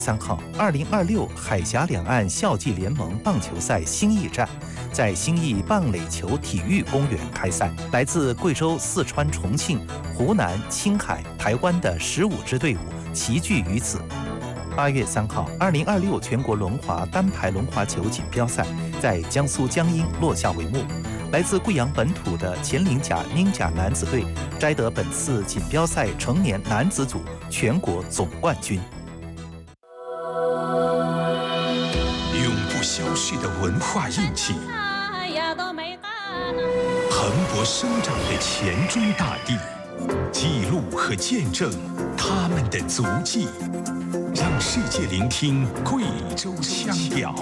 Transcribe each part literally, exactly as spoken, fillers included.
三号，二零二六海峡两岸校际联盟棒球赛新义站在新义棒垒球体育公园开赛，来自贵州、四川、重庆、湖南、青海、台湾的十五支队伍齐聚于此。八月三号，二零二六全国轮滑单排轮滑球锦标赛在江苏江阴落下帷幕。来自贵阳本土的前领甲宁甲男子队摘得本次锦标赛成年男子组全国总冠军。 永不消逝的文化印记，蓬勃生长的黔中大地，记录和见证他们的足迹，让世界聆听贵州腔调。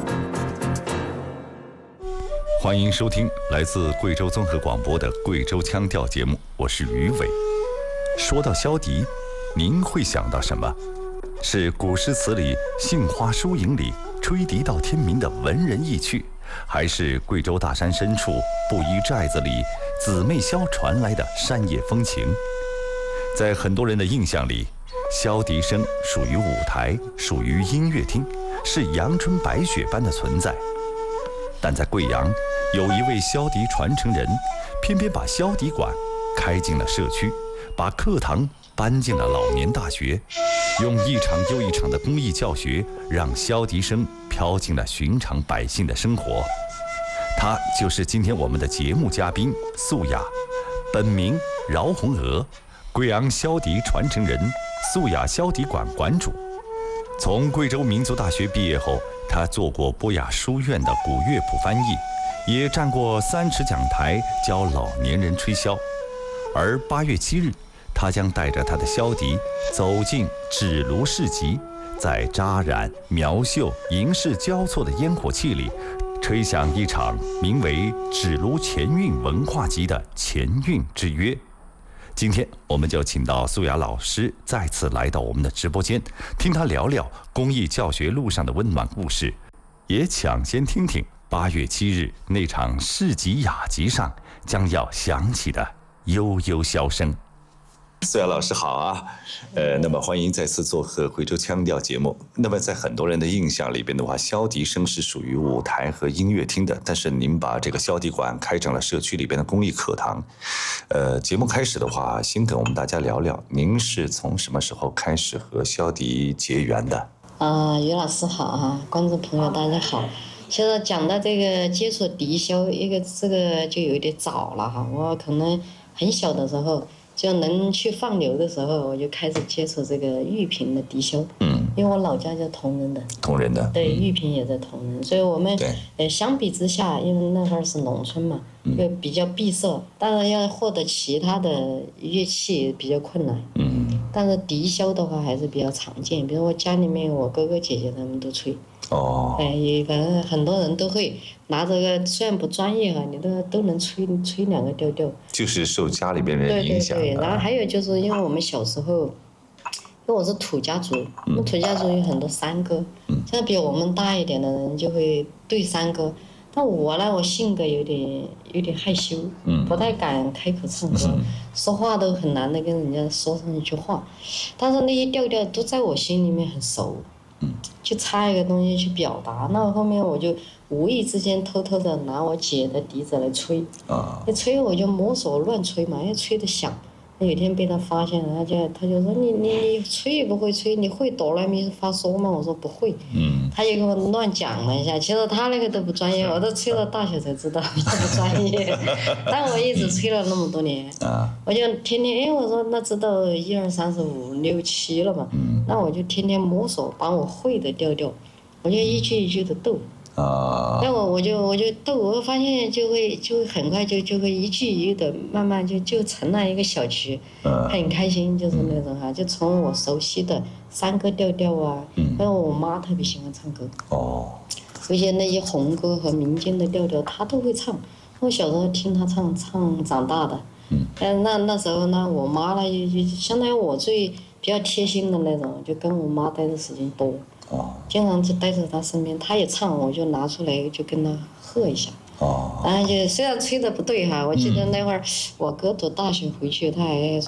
欢迎收听来自贵州综合广播的贵州腔调节目，我是于伟。说到萧笛，您会想到什么？是古诗词里杏花疏影里吹笛到天明的文人意趣，还是贵州大山深处布依寨子里姊妹箫传来的山野风情？在很多人的印象里，箫笛声属于舞台，属于音乐厅，是阳春白雪般的存在。但在贵阳，有一位箫笛传承人，偏偏把箫笛馆开进了社区，把课堂搬进了老年大学，用一场又一场的公益教学，让箫笛声飘进了寻常百姓的生活。他就是今天我们的节目嘉宾素雅，本名饶红娥，贵阳箫笛传承人，素雅箫笛馆馆主。从贵州民族大学毕业后，他做过博雅书院的古乐谱翻译，也站过三尺讲台教老年人吹箫。而八月七日，他将带着他的箫笛走进指炉市集，在扎染、苗绣、银饰交错的烟火气里，吹响一场名为指炉前韵文化集的前韵之约。今天我们就请到素雅老师再次来到我们的直播间，听他聊聊公益教学路上的温暖故事，也抢先听听八月七日那场市集雅集上将要响起的悠悠箫声。 素雅老师好啊，呃，那么欢迎再次做客贵州腔调节目。那么在很多人的印象里边的话，箫笛声是属于舞台和音乐厅的，但是您把这个箫笛馆开成了社区里边的公益课堂。呃，节目开始的话，先跟我们大家聊聊，您是从什么时候开始和箫笛结缘的？ 啊、呃，于老师好啊，观众朋友大家好。其实讲到这个接触笛箫，一个这个就有点早了哈，我可能很小的时候。就能去放牛的时候，我就开始接触这个玉屏的笛箫。嗯，因为我老家就铜仁的。 铜仁的。 对，玉屏也在铜仁，所以我们呃相比之下，因为那会儿是农村嘛，就比较闭塞，当然要获得其他的乐器比较困难。嗯。但是笛箫的话还是比较常见，比如我家里面我哥哥姐姐他们都吹。哦。哎，反正很多人都会拿这个，虽然不专业哈，你都都能吹吹两个调调。 就是受家里边人影响。 对对对，然后还有就是因为我们小时候，因为我是土家族，我们土家族有很多山歌，像比我们大一点的人就会对山歌，但我呢，我性格有点有点害羞，不太敢开口唱歌，说话都很难的跟人家说上一句话，但是那些调调都在我心里面很熟。就差一个东西去表达，那后面我就无意之间偷偷的拿我姐的笛子来吹，啊，一吹我就摸索乱吹嘛，因为吹得响。有一天被他发现了，他就他就说你你你吹也不会吹，你会哆来咪发嗦吗？我说不会，嗯，他就给我乱讲了一下，其实他那个都不专业，我都吹到大学才知道他不专业，但我一直吹了那么多年，啊，我就天天哎我说那知道一二三四五六七了嘛，嗯，那我就天天摸索把我会的调调，我就一句一句的斗。啊，那我我就我就斗，我发现就会就会很快就就会一句一句的慢慢就就成了一个小曲，嗯，很开心，就是那种哈，就从我熟悉的山歌调调啊，嗯，还有我妈特别喜欢唱歌，哦，有些那些红歌和民间的调调她都会唱，我小时候听她唱唱长大的，嗯，但那那时候呢，我妈呢就就相当于我最比较贴心的那种，就跟我妈待的时间多。哦，经常就待在他身边，他也唱，我就拿出来就跟他和一下。哦，然后就虽然吹的不对哈，我记得那会儿我哥读大学回去，他还说，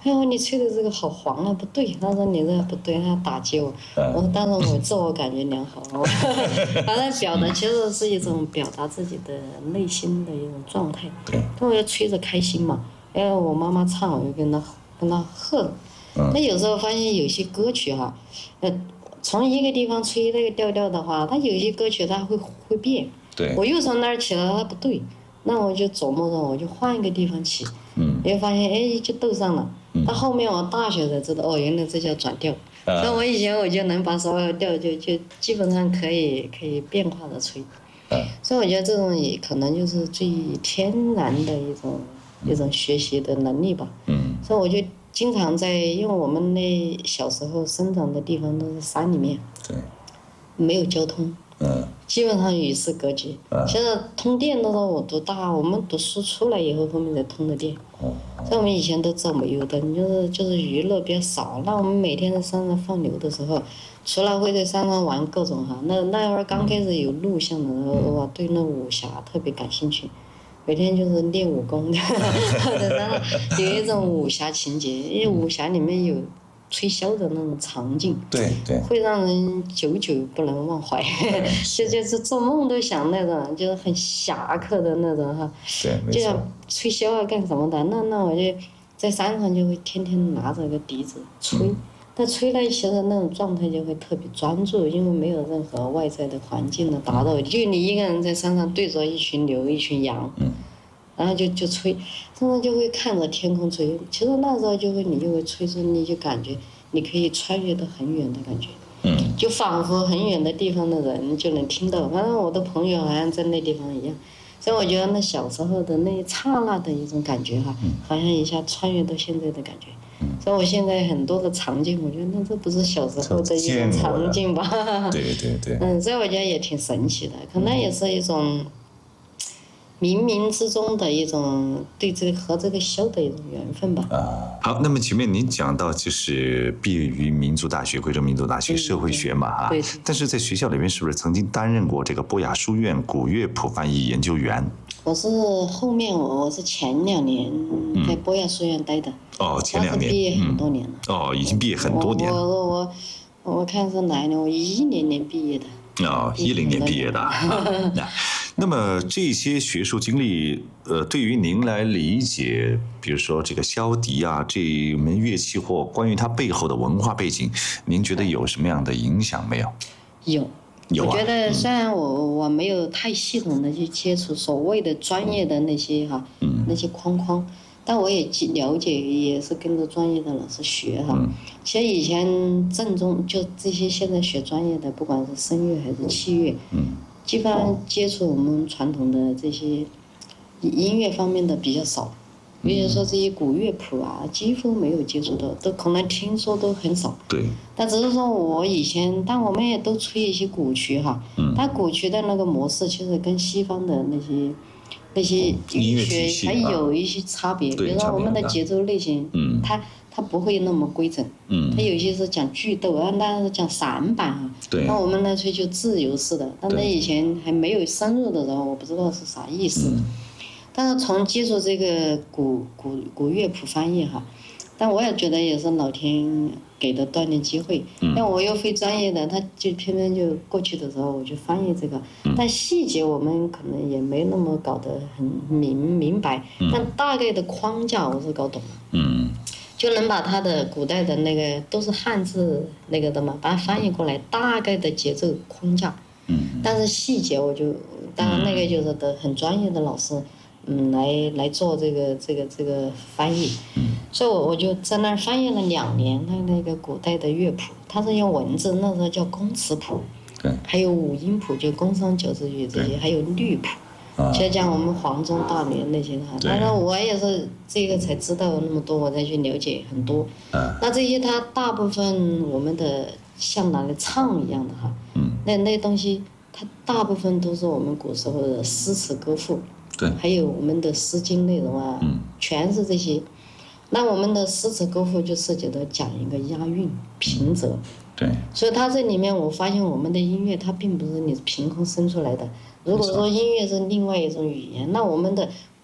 哎呦，你吹的这个好黄啊，不对。他说你这个不对，他打击我。我说，但是我自我感觉良好。反正表达其实是一种表达自己的内心的一种状态。 对。 但我就吹着开心嘛。哎，我妈妈唱，我就跟她跟她和。嗯。但有时候发现有些歌曲哈，呃，从一个地方吹那个调调的话，它有些歌曲它会会变。 对。 我又从那儿起来，它不对。那我就琢磨着，我就换一个地方起，嗯，也发现哎就斗上了。嗯。到后面我大学才知道，哦，原来这叫转调。啊。所以我以前我就能把所有调就就基本上可以可以变化的吹。啊。所以我觉得这种也可能就是最天然的一种、嗯、一种学习的能力吧。嗯。所以我就经常在，因为我们那小时候生长的地方都是山里面。对。没有交通。嗯，基本上与世隔绝。嗯，现在通电都是我读大，我们读书出来以后，后面才通的电。哦。在我们以前都走没有的，就是就是娱乐比较少。那我们每天在山上放牛的时候，除了会在山上玩各种哈，那那会儿刚开始有录像的时候，我对那武侠特别感兴趣，每天就是练武功的，在山上有一种武侠情节，因为武侠里面有吹箫的那种场景， 对对， 会让人久久不能忘怀，就就是做梦都想那种，就是很侠客的那种哈， 对， 就像吹箫啊干什么的，那那我就在山上就会天天拿着个笛子吹，嗯、但吹了其实那种状态就会特别专注，因为没有任何外在的环境的打扰，就你一个人在山上对着一群牛一群羊。嗯，然后就就吹，真的就会看着天空吹。其实那时候就会你就会吹出，你就感觉你可以穿越到很远的感觉，嗯，就仿佛很远的地方的人就能听到。反正我的朋友好像在那地方一样，所以我觉得那小时候的那一刹那的一种感觉哈，嗯、好像一下穿越到现在的感觉。嗯、所以我现在很多的场景，我觉得那这不是小时候的一种场景吧？ 对对对。 嗯，所以我觉得也挺神奇的，可能也是一种。冥冥之中的一种对这个和这个箫的一种缘分吧。 啊，好，那么前面您讲到就是毕业于民族大学，贵州民族大学社会学嘛啊， 对。 但是在学校里面是不是曾经担任过这个博雅书院古乐谱翻译研究员？ 我是后面我我是前两年在博雅书院待的。嗯、 哦，前两年。 毕业很多年了、 嗯。哦，已经毕业很多年了。 我我我我看是哪一年？我一零年毕业的。 哦，一零年毕业的。啊那么这些学术经历，呃，对于您来理解，比如说这个箫笛啊这一门乐器或关于它背后的文化背景，您觉得有什么样的影响没有？ 有， 有啊。 我觉得虽然我、嗯、我没有太系统的去接触所谓的专业的那些哈，嗯、那些框框，但我也了解，也是跟着专业的老师学哈。嗯、其实以前正宗就这些现在学专业的，不管是声乐还是器乐，嗯。基本上接触我们传统的这些音乐方面的比较少，比如说这些古乐谱啊，几乎没有接触到，都可能听说都很少。 对。 但只是说我以前，但我们也都吹一些古曲哈，嗯、但古曲的那个模式其实跟西方的那些那些音乐学还有一些差别，比如说我们的节奏类型，嗯、它。它不会那么规整，嗯，它有些是讲句逗啊，那是讲散板啊， 对， 那我们那吹就自由式的，但那以前还没有深入的时候，我不知道是啥意思，嗯、但是从接触这个古古古乐谱翻译哈，但我也觉得也是老天给的锻炼机会，嗯，像我又非专业的，他就偏偏就过去的时候我就翻译这个，嗯、但细节我们可能也没那么搞得很明明白，嗯、但大概的框架我是搞懂了，嗯。就能把它的古代的那个都是汉字那个的嘛，把它翻译过来，大概的节奏框架。嗯。但是细节我就，当然那个就是的很专业的老师，嗯，来来做这个这个这个翻译。嗯。所以我我就在那儿翻译了两年，他那个古代的乐谱，它是用文字，那时候叫宫词谱。对。还有五音谱，就宫商角徵羽这些，还有律谱。其实讲我们黄钟大连那些的，当然我也是这个才知道那么多，我再去了解很多。嗯、那这些它大部分我们的像拿来唱一样的哈，嗯、那那东西它大部分都是我们古时候的诗词歌赋，对，还有我们的诗经内容啊，嗯、全是这些。那我们的诗词歌赋就涉及到讲一个押韵、平仄。嗯对，所以它这里面我发现我们的音乐它并不是你凭空生出来的。如果说音乐是另外一种语言，那我们的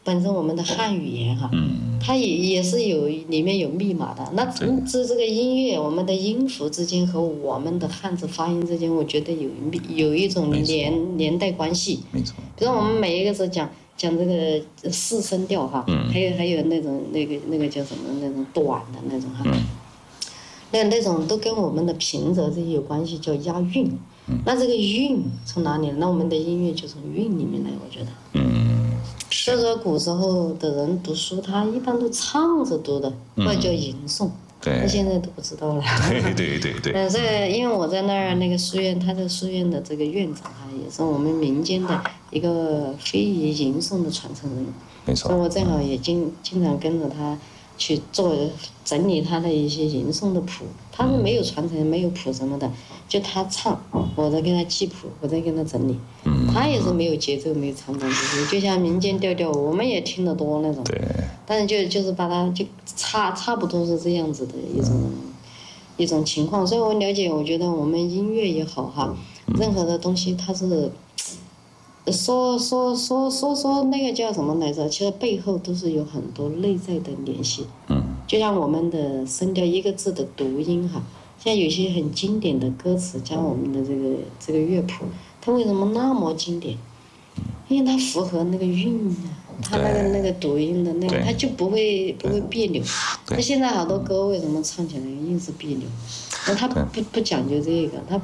本身我们的汉语言哈， 嗯， 它也也是有里面有密码的。那这这个音乐，我们的音符之间和我们的汉字发音之间，我觉得有有一种连连带关系。 没错。 比如我们每一个字讲讲这个四声调哈， 嗯， 还有还有那种那个那个叫什么那种短的那种哈， 嗯， 那那种都跟我们的平仄这些有关系，叫押韵。 嗯， 那这个韵从哪里？那我们的音乐就从韵里面来，我觉得。 嗯。 所以说，古时候的人读书，他一般都唱着读的，或者叫吟诵。 对。 那现在都不知道了。 对对对对。 嗯，这因为我在那儿那个书院，他的书院的这个院长哈，也是我们民间的一个非遗吟诵的传承人。 没错。 所以我正好也经经常跟着他去做整理他的一些吟诵的谱。他是没有传承，没有谱什么的，就他唱，我在给他记谱，我在给他整理。 嗯。 他也是没有节奏，没有唱唱这些，就像民间调调，我们也听得多那种。 对。 但是就就是把它就差差不多是这样子的一种、嗯、一种情况，所以我了解，我觉得我们音乐也好哈， 嗯、 任何的东西它是说说说说说那个叫什么来着？其实背后都是有很多内在的联系。 嗯。 就像我们的声调一个字的读音哈，像有些很经典的歌词加我们的这个这个乐谱，它为什么那么经典？因为它符合那个韵啊，它那个那个读音的那个，它就不会不会别扭。那现在好多歌为什么唱起来硬是别扭？那它不不讲究这个，它。